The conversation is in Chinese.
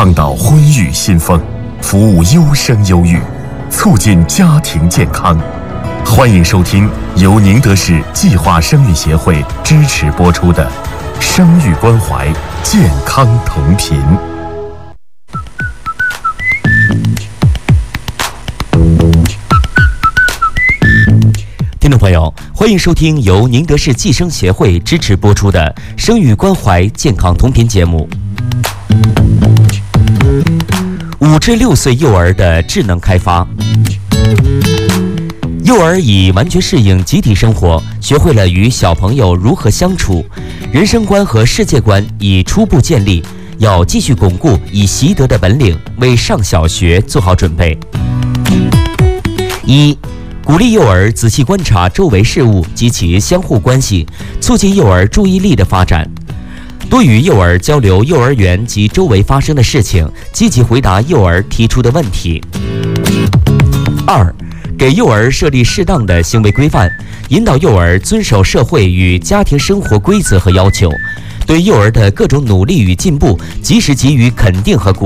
倡导婚育新风，服务优生优育，促进家庭健康。欢迎收听由宁德市计划生育协会支持播出的《生育关怀健康同频》。 听众朋友，欢迎收听由宁德市计生协会支持播出的《生育关怀健康同频》节目。5至6岁幼儿的智能开发。幼儿已完全适应集体生活，学会了与小朋友如何相处，人生观和世界观已初步建立，要继续巩固已习得的本领，为上小学做好准备。1、鼓励幼儿仔细观察周围事物及其相互关系，促进幼儿注意力的发展。多与幼儿交流幼儿园及周围发生的事情，积极回答幼儿提出的问题。2、给幼儿设立适当的行为规范，引导幼儿遵守社会与家庭生活规则和要求，对幼儿的各种努力与进步及时给予肯定和鼓励。